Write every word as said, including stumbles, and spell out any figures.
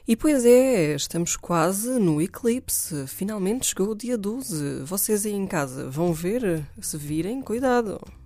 E pois é, estamos quase no eclipse. Finalmente chegou o dia doze. Vocês aí em casa vão ver? Se virem, cuidado.